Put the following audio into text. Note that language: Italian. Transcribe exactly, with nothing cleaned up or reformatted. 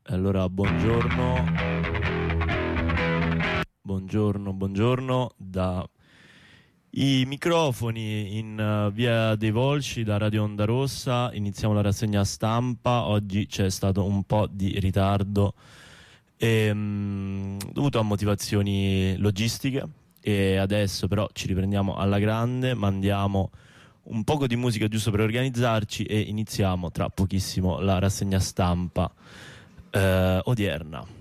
Allora, buongiorno. Buongiorno, buongiorno da i microfoni in uh, via dei Volsci da Radio Onda Rossa. Iniziamo la rassegna stampa. Oggi c'è stato un po' di ritardo e, um, dovuto a motivazioni logistiche, e adesso però ci riprendiamo alla grande, mandiamo un poco di musica giusto per organizzarci e iniziamo tra pochissimo la rassegna stampa eh, odierna.